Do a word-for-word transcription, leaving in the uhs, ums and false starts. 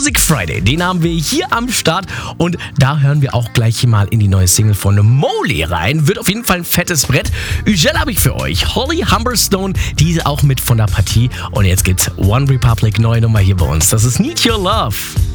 Music Friday, den haben wir hier am Start und da hören wir auch gleich mal in die neue Single von Molly rein. Wird auf jeden Fall ein fettes Brett. Ugel habe ich für euch. Holly Humberstone, die ist auch mit von der Partie. Und jetzt gibt's One Republic, neue Nummer hier bei uns. Das ist Need Your Love.